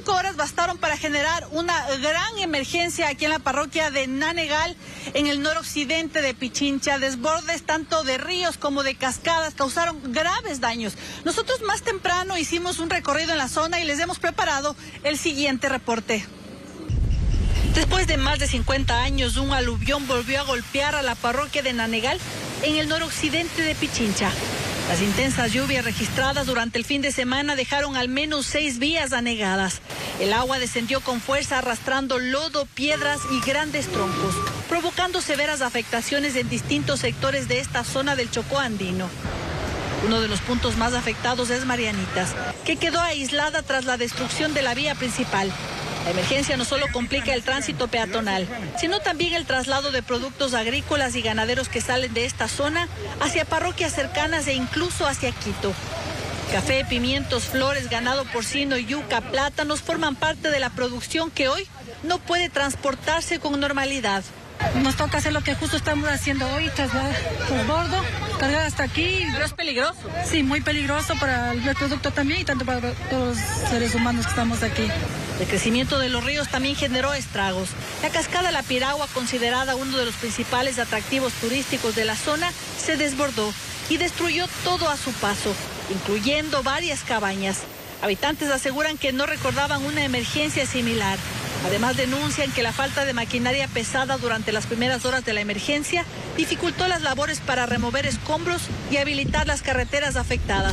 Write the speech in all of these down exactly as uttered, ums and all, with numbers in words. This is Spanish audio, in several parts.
cinco horas bastaron para generar una gran emergencia aquí en la parroquia de Nanegal, en el noroccidente de Pichincha. Desbordes tanto de ríos como de cascadas causaron graves daños. Nosotros más temprano hicimos un recorrido en la zona y les hemos preparado el siguiente reporte. Después de más de cincuenta años, un aluvión volvió a golpear a la parroquia de Nanegal, en el noroccidente de Pichincha. Las intensas lluvias registradas durante el fin de semana dejaron al menos seis vías anegadas. El agua descendió con fuerza arrastrando lodo, piedras y grandes troncos, provocando severas afectaciones en distintos sectores de esta zona del Chocó andino. Uno de los puntos más afectados es Marianitas, que quedó aislada tras la destrucción de la vía principal. La emergencia no solo complica el tránsito peatonal, sino también el traslado de productos agrícolas y ganaderos que salen de esta zona hacia parroquias cercanas e incluso hacia Quito. Café, pimientos, flores, ganado porcino, yuca, plátanos forman parte de la producción que hoy no puede transportarse con normalidad. Nos toca hacer lo que justo estamos haciendo hoy, trasladar por bordo, cargar hasta aquí. Pero es peligroso. Sí, muy peligroso para el producto también y tanto para todos los seres humanos que estamos aquí. El crecimiento de los ríos también generó estragos. La cascada La Piragua, considerada uno de los principales atractivos turísticos de la zona, se desbordó y destruyó todo a su paso, incluyendo varias cabañas. Habitantes aseguran que no recordaban una emergencia similar. Además, denuncian que la falta de maquinaria pesada durante las primeras horas de la emergencia dificultó las labores para remover escombros y habilitar las carreteras afectadas.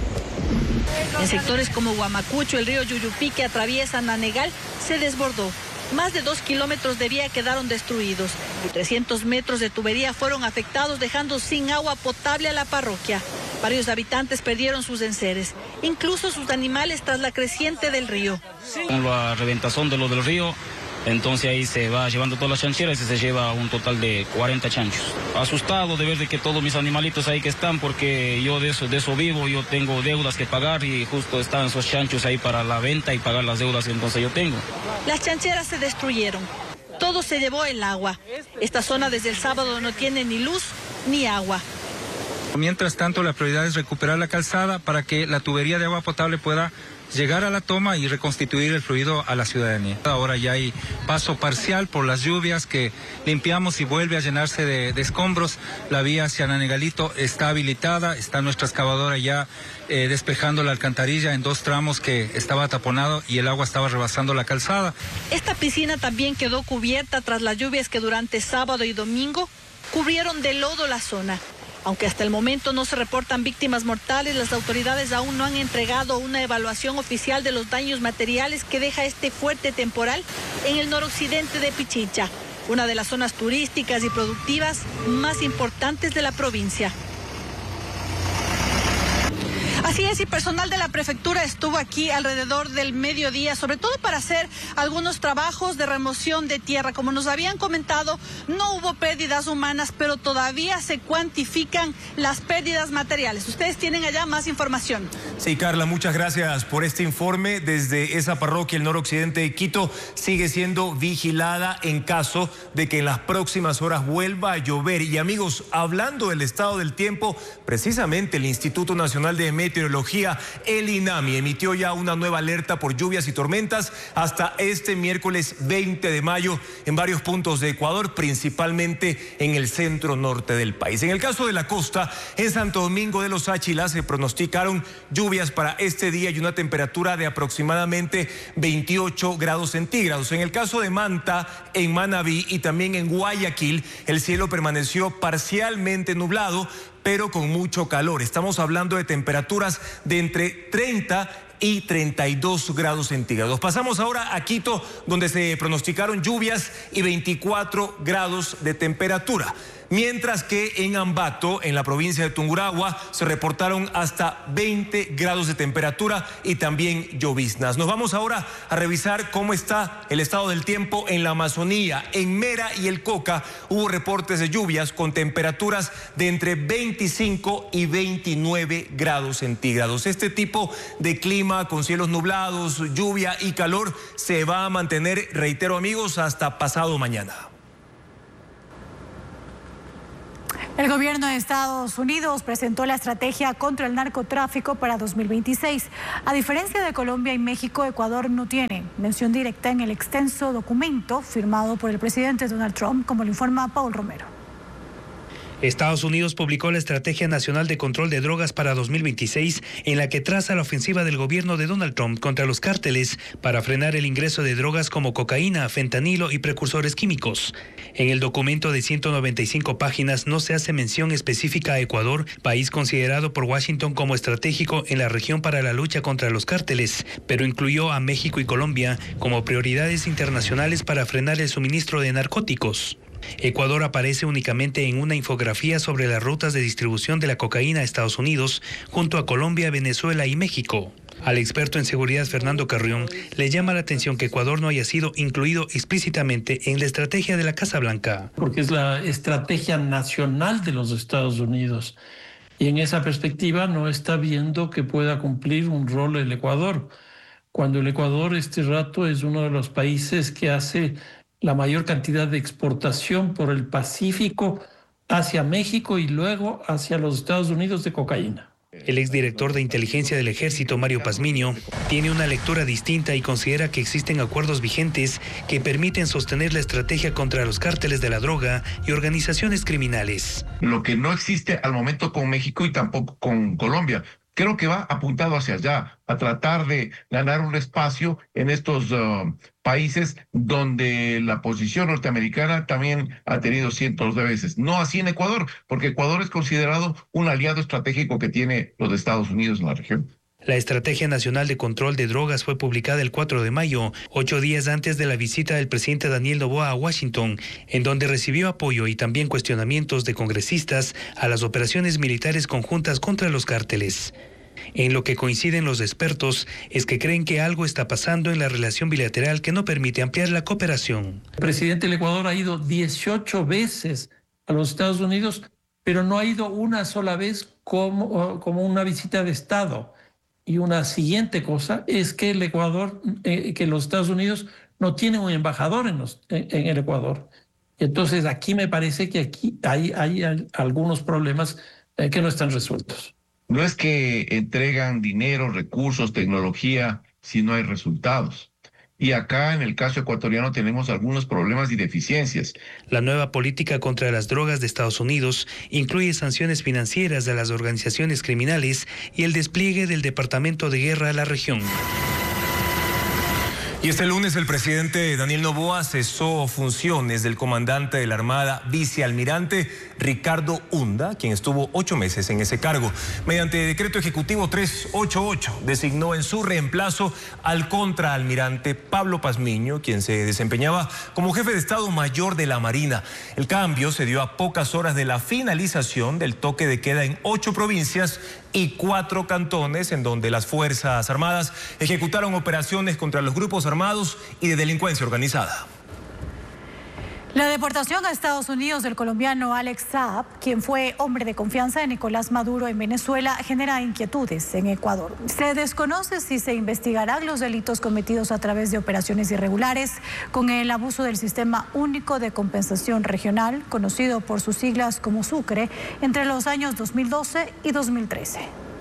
En sectores como Huamacucho, el río Yuyupí, que atraviesa Nanegal, se desbordó. Más de dos kilómetros de vía quedaron destruidos y trescientos metros de tubería fueron afectados, dejando sin agua potable a la parroquia. Varios habitantes perdieron sus enseres, incluso sus animales tras la creciente del río. Con la reventazón de lo del río, entonces ahí se va llevando todas las chancheras y se lleva un total de cuarenta chanchos. Asustado de ver de que todos mis animalitos ahí que están, porque yo de eso, de eso vivo, yo tengo deudas que pagar y justo están esos chanchos ahí para la venta y pagar las deudas que entonces yo tengo. Las chancheras se destruyeron, todo se llevó el agua. Esta zona desde el sábado no tiene ni luz ni agua. Mientras tanto, la prioridad es recuperar la calzada para que la tubería de agua potable pueda llegar a la toma y reconstituir el fluido a la ciudadanía. Ahora ya hay paso parcial por las lluvias que limpiamos y vuelve a llenarse de, de escombros. La vía hacia Nanegalito está habilitada, está nuestra excavadora ya eh, despejando la alcantarilla en dos tramos que estaba taponado y el agua estaba rebasando la calzada. Esta piscina también quedó cubierta tras las lluvias que durante sábado y domingo cubrieron de lodo la zona. Aunque hasta el momento no se reportan víctimas mortales, las autoridades aún no han entregado una evaluación oficial de los daños materiales que deja este fuerte temporal en el noroccidente de Pichincha, una de las zonas turísticas y productivas más importantes de la provincia. Así es, y personal de la prefectura estuvo aquí alrededor del mediodía, sobre todo para hacer algunos trabajos de remoción de tierra. Como nos habían comentado, no hubo pérdidas humanas, pero todavía se cuantifican las pérdidas materiales. Ustedes tienen allá más información. Sí, Carla, muchas gracias por este informe. Desde esa parroquia, el noroccidente de Quito, sigue siendo vigilada en caso de que en las próximas horas vuelva a llover. Y amigos, hablando del estado del tiempo, precisamente el Instituto Nacional de Meteorología, el INAMI, emitió ya una nueva alerta por lluvias y tormentas hasta este miércoles veinte de mayo en varios puntos de Ecuador, principalmente en el centro norte del país. En el caso de la costa, en Santo Domingo de los Áchilas se pronosticaron lluvias para este día y una temperatura de aproximadamente veintiocho grados centígrados. En el caso de Manta, en Manabí y también en Guayaquil, el cielo permaneció parcialmente nublado, pero con mucho calor. Estamos hablando de temperaturas de entre treinta y treinta y dos grados centígrados. Pasamos ahora a Quito, donde se pronosticaron lluvias y veinticuatro grados de temperatura. Mientras que en Ambato, en la provincia de Tungurahua, se reportaron hasta veinte grados de temperatura y también lloviznas. Nos vamos ahora a revisar cómo está el estado del tiempo en la Amazonía. En Mera y el Coca hubo reportes de lluvias con temperaturas de entre veinticinco y veintinueve grados centígrados. Este tipo de clima con cielos nublados, lluvia y calor se va a mantener, reitero amigos, hasta pasado mañana. El gobierno de Estados Unidos presentó la estrategia contra el narcotráfico para dos mil veintiséis. A diferencia de Colombia y México, Ecuador no tiene mención directa en el extenso documento firmado por el presidente Donald Trump, como lo informa Paul Romero. Estados Unidos publicó la Estrategia Nacional de Control de Drogas para dos mil veintiséis, en la que traza la ofensiva del gobierno de Donald Trump contra los cárteles para frenar el ingreso de drogas como cocaína, fentanilo y precursores químicos. En el documento de ciento noventa y cinco páginas no se hace mención específica a Ecuador, país considerado por Washington como estratégico en la región para la lucha contra los cárteles, pero incluyó a México y Colombia como prioridades internacionales para frenar el suministro de narcóticos. Ecuador aparece únicamente en una infografía sobre las rutas de distribución de la cocaína a Estados Unidos, junto a Colombia, Venezuela y México. Al experto en seguridad Fernando Carrión le llama la atención que Ecuador no haya sido incluido explícitamente en la estrategia de la Casa Blanca. Porque es la estrategia nacional de los Estados Unidos y en esa perspectiva no está viendo que pueda cumplir un rol el Ecuador, cuando el Ecuador este rato es uno de los países que hace la mayor cantidad de exportación por el Pacífico hacia México y luego hacia los Estados Unidos de cocaína. El exdirector de inteligencia del Ejército, Mario Pazmiño, tiene una lectura distinta y considera que existen acuerdos vigentes que permiten sostener la estrategia contra los cárteles de la droga y organizaciones criminales. Lo que no existe al momento con México y tampoco con Colombia. Creo que va apuntado hacia allá, a tratar de ganar un espacio en estos uh, países donde la posición norteamericana también ha tenido cientos de veces. No así en Ecuador, porque Ecuador es considerado un aliado estratégico que tiene los Estados Unidos en la región. La Estrategia Nacional de Control de Drogas fue publicada el cuatro de mayo, ocho días antes de la visita del presidente Daniel Noboa a Washington, en donde recibió apoyo y también cuestionamientos de congresistas a las operaciones militares conjuntas contra los cárteles. En lo que coinciden los expertos es que creen que algo está pasando en la relación bilateral que no permite ampliar la cooperación. El presidente del Ecuador ha ido dieciocho veces a los Estados Unidos, pero no ha ido una sola vez como, como una visita de Estado. Y una siguiente cosa es que el Ecuador, eh, que los Estados Unidos no tienen un embajador en, los, en, en el Ecuador. Entonces aquí me parece que aquí hay, hay algunos problemas eh, que no están resueltos. No es que entregan dinero, recursos, tecnología, si no hay resultados. Y acá, en el caso ecuatoriano, tenemos algunos problemas y deficiencias. La nueva política contra las drogas de Estados Unidos incluye sanciones financieras a las organizaciones criminales y el despliegue del Departamento de Guerra a la región. Y este lunes el presidente Daniel Noboa cesó funciones del comandante de la Armada, vicealmirante Ricardo Unda, quien estuvo ocho meses en ese cargo. Mediante decreto ejecutivo trescientos ochenta y ocho, designó en su reemplazo al contraalmirante Pablo Pazmiño, quien se desempeñaba como jefe de Estado Mayor de la Marina. El cambio se dio a pocas horas de la finalización del toque de queda en ocho provincias y cuatro cantones, en donde las Fuerzas Armadas ejecutaron operaciones contra los grupos armados y de delincuencia organizada. La deportación a Estados Unidos del colombiano Alex Saab, quien fue hombre de confianza de Nicolás Maduro en Venezuela, genera inquietudes en Ecuador. Se desconoce si se investigarán los delitos cometidos a través de operaciones irregulares con el abuso del Sistema Único de Compensación Regional, conocido por sus siglas como SUCRE, entre los años dos mil doce y dos mil trece.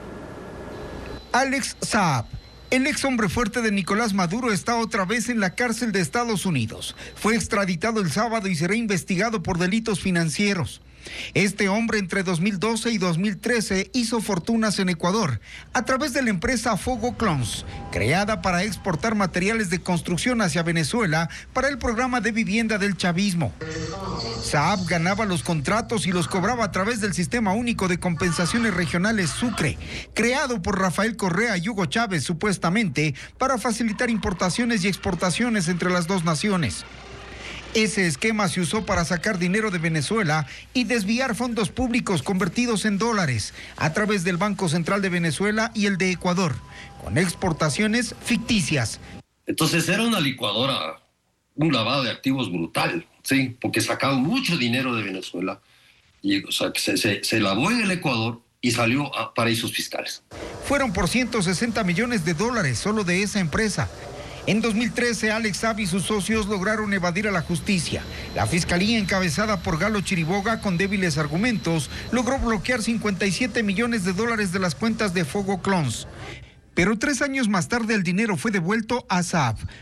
Alex Saab, el ex hombre fuerte de Nicolás Maduro, está otra vez en la cárcel de Estados Unidos. Fue extraditado el sábado y será investigado por delitos financieros. Este hombre entre dos mil doce y dos mil trece hizo fortunas en Ecuador a través de la empresa Fogo Clons, creada para exportar materiales de construcción hacia Venezuela para el programa de vivienda del chavismo. Saab ganaba los contratos y los cobraba a través del Sistema Único de Compensaciones Regionales SUCRE, creado por Rafael Correa y Hugo Chávez supuestamente para facilitar importaciones y exportaciones entre las dos naciones. Ese esquema se usó para sacar dinero de Venezuela y desviar fondos públicos convertidos en dólares a través del Banco Central de Venezuela y el de Ecuador, con exportaciones ficticias. Entonces era una licuadora, un lavado de activos brutal, sí, porque sacaban mucho dinero de Venezuela y, o sea, se, se, se lavó en el Ecuador y salió a paraísos fiscales. Fueron por ciento sesenta millones de dólares solo de esa empresa. En dos mil trece, Alex Saab y sus socios lograron evadir a la justicia. La fiscalía, encabezada por Galo Chiriboga, con débiles argumentos, logró bloquear cincuenta y siete millones de dólares de las cuentas de Fogo Clones. Pero tres años más tarde el dinero fue devuelto a Saab.